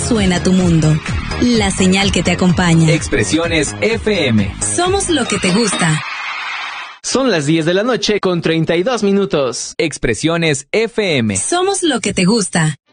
suena tu mundo. La señal que te acompaña. Expresiones FM. Somos lo que te gusta. Son las 10 de la noche con 32 minutos. Expresiones FM. Somos lo que te gusta.